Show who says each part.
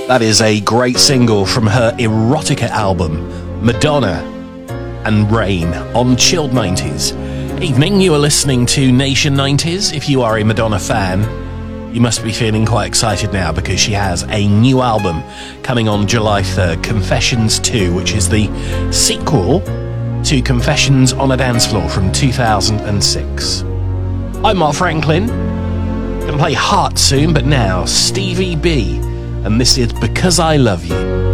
Speaker 1: That is a great single from her Erotica album, Madonna and Rain, on Chilled 90s. Evening, you are listening to Nation 90s. If you are a Madonna fan, you must be feeling quite excited now because she has a new album coming on July 3rd, Confessions 2, which is the sequel to Confessions on a Dance Floor from 2006. I'm Mark Franklin. Gonna play Heart soon, but now Stevie B, and this is Because I Love You.